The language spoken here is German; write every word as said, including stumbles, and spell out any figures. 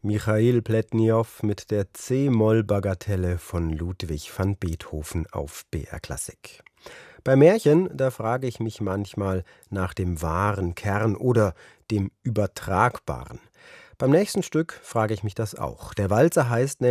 Michail Pletniow mit der C-Moll-Bagatelle von Ludwig van Beethoven auf B R Klassik. Bei Märchen, da frage ich mich manchmal nach dem wahren Kern oder dem Übertragbaren. Beim nächsten Stück frage ich mich das auch. Der Walzer heißt